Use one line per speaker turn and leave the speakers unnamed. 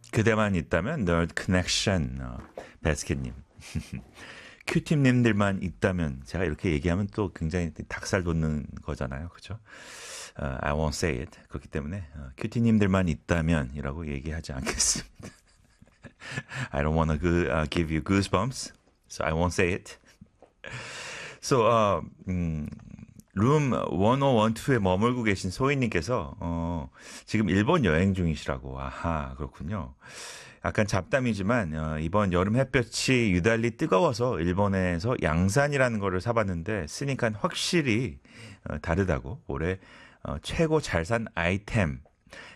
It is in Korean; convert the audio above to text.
그대만 있다면 Nerd Connection. 베스켓님. 큐팀님들만 있다면 제가 이렇게 얘기하면 또 굉장히 닭살 돋는 거잖아요. 그죠? I won't say it. 그렇기 때문에 큐티님들만 있다면이라고 얘기하지 않겠습니다. I don't want to give you goosebumps, so I won't say it. So, 룸 1012에 머물고 계신 소희님께서 지금 일본 여행 중이시라고. 아하, 그렇군요. 약간 잡담이지만 이번 여름 햇볕이 유달리 뜨거워서 일본에서 양산이라는 거를 사봤는데 쓰니까 확실히 다르다고. 올해 최고 잘 산 아이템